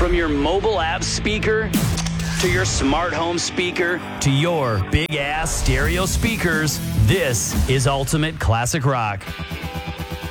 From your mobile app speaker to your smart home speaker to your big-ass stereo speakers, this is Ultimate Classic Rock.